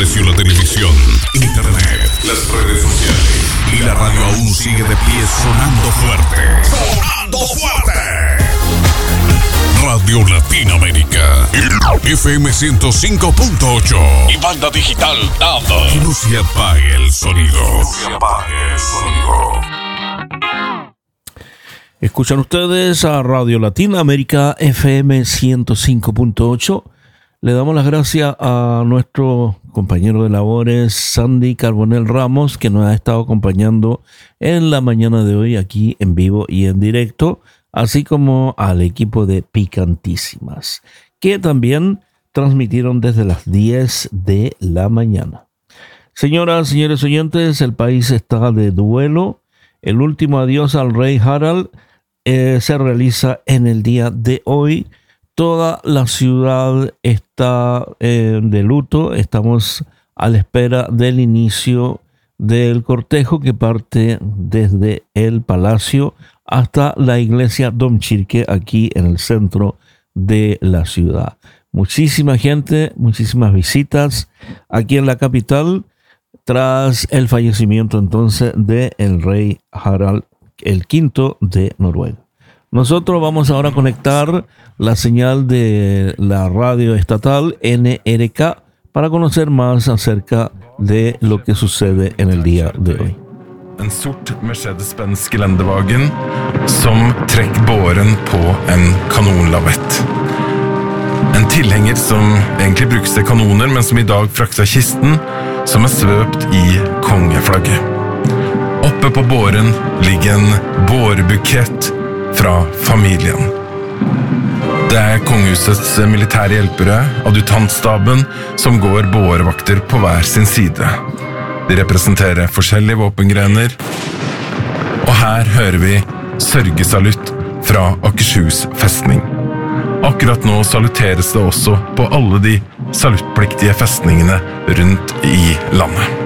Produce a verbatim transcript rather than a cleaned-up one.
desapareció la televisión, internet, las redes sociales y la radio aún sigue de pie sonando fuerte. ¡Sonando fuerte! Radio Latinoamérica, F M ciento cinco punto ocho y banda digital nada. Que no se apague el sonido. No se apague el sonido. Escuchan ustedes a Radio Latinoamérica F M ciento cinco punto ocho. Le damos las gracias a nuestro compañero de labores, Sandy Carbonell Ramos, que nos ha estado acompañando en la mañana de hoy aquí en vivo y en directo, así como al equipo de Picantísimas, que también transmitieron desde las diez de la mañana. Señoras, señores oyentes, el país está de duelo. El último adiós al rey Harald eh, se realiza en el día de hoy. Toda la ciudad está eh, de luto. Estamos a la espera del inicio del cortejo que parte desde el palacio hasta la iglesia Domkirke aquí en el centro de la ciudad. Muchísima gente, muchísimas visitas aquí en la capital tras el fallecimiento entonces del rey Harald el quinto de Noruega. Nosotros vamos ahora a conectar la señal de la radio estatal N R K para conocer más acerca de lo que sucede en el día de hoy. En sort Mercedes-Benz Geländewagen som trekk båren på en kanonlavett. En tilhenger som egentlig brukes til kanoner, men som i dag frakter kisten, som er svøpt i kongeflagget. Oppe på båren ligger en bårebukett fra familien. Det er kongehusets militære hjelpere, adjutantstaben, som går bårevakter på hver sin side. De representerer forskjellige våpengrener, og her hører vi sørgesalutt fra Akershus festning. Akkurat nå saluteres det også på alle de saluttpliktige festningene rundt i landet.